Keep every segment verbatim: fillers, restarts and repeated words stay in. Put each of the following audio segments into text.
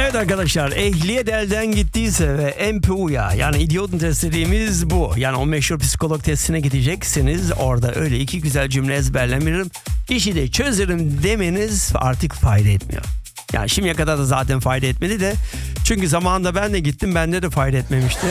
Evet arkadaşlar, ehliyet elden gittiyse ve M P U'ya yani idiot test dediğimiz bu. Yani o meşhur psikolog testine gideceksiniz. Orada öyle iki güzel cümle ezberlemirim, işi de çözerim demeniz artık fayda etmiyor. Yani şimdiye kadar da zaten fayda etmedi de. Çünkü zamanında ben de gittim, bende de fayda etmemişti.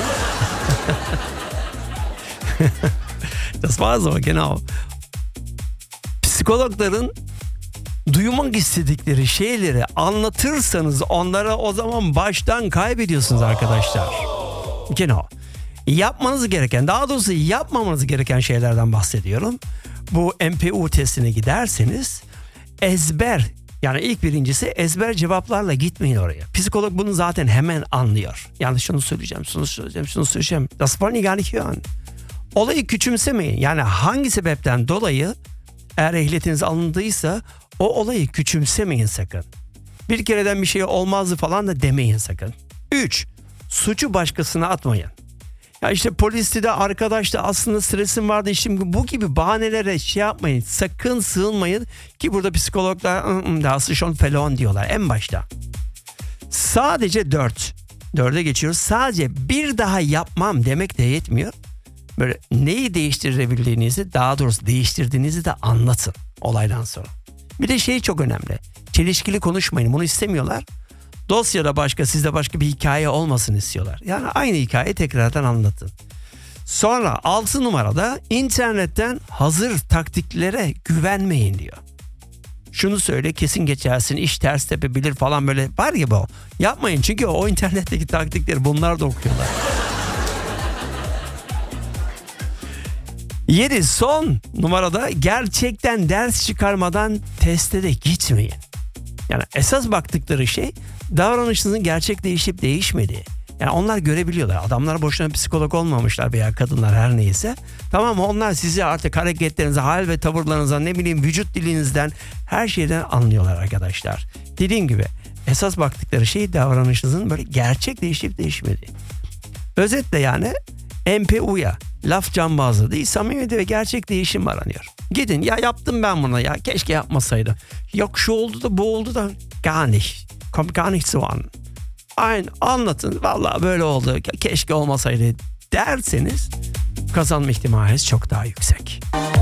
Das war so, genau. Psikologların duymak istedikleri şeyleri anlatırsanız onlara o zaman baştan kaybediyorsunuz arkadaşlar. Genau. Yapmanız gereken, daha doğrusu yapmamanız gereken şeylerden bahsediyorum. Bu M P U testine giderseniz ezber, yani ilk birincisi ezber cevaplarla gitmeyin oraya. Psikolog bunu zaten hemen anlıyor. Yani şunu söyleyeceğim, şunu söyleyeceğim, şunu söyleyeceğim. Das wollen die gar nicht hören. Olayı küçümsemeyin. Yani hangi sebepten dolayı eğer ehliyetiniz alındıysa o olayı küçümsemeyin sakın. Bir kereden bir şey olmazdı falan da demeyin sakın. üç. Suçu başkasına atmayın. Ya işte polisti de arkadaşta aslında stresim vardı, şimdi bu gibi bahanelere şey yapmayın. Sakın sığınmayın ki burada psikologlar das ist schon verloren diyorlar en başta. Sadece dört. dörde geçiyoruz. Sadece bir daha yapmam demek de yetmiyor. Böyle neyi değiştirebildiğinizi, daha doğrusu değiştirdiğinizi de anlatın olaydan sonra. Bir de şey çok önemli. Çelişkili konuşmayın. Bunu istemiyorlar. Dosyada başka, sizde başka bir hikaye olmasın istiyorlar. Yani aynı hikayeyi tekrardan anlatın. Sonra altı numarada internetten hazır taktiklere güvenmeyin diyor. Şunu söyle kesin geçersin, iş ters tepebilir falan, böyle var ya bu. Yapmayın çünkü o internetteki taktikleri bunlar da okuyorlar. yedi. Son numarada gerçekten ders çıkarmadan teste de gitmeyin. Yani esas baktıkları şey davranışınızın gerçek değişip değişmediği. Yani onlar görebiliyorlar. Adamlar boşuna psikolog olmamışlar veya kadınlar her neyse. Tamam mı? Onlar sizi artık hareketlerinize, hal ve tavırlarınıza, ne bileyim vücut dilinizden, her şeyden anlıyorlar arkadaşlar. Dediğim gibi esas baktıkları şey davranışınızın böyle gerçek değişip değişmediği. Özetle yani M P U'ya laf cambazlığı değil, samimiyeti ve gerçek değişim aranıyor. Gidin, ya yaptım ben bunu, ya keşke yapmasaydım. Yok şu oldu da bu oldu da gar nicht. Kommt gar nicht so an. Aynen anlatın, vallahi böyle oldu, keşke olmasaydı derseniz kazanma ihtimaliniz çok daha yüksek.